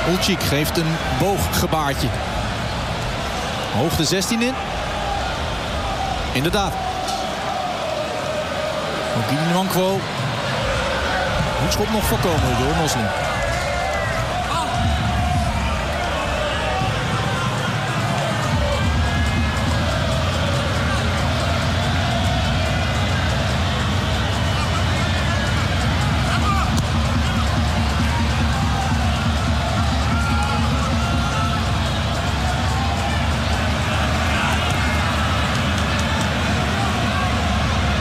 Ulcik geeft een booggebaartje. Hoogte 16 in. Inderdaad. Ogidi Nwankwo. Hoekschop nog voorkomen door Nosling.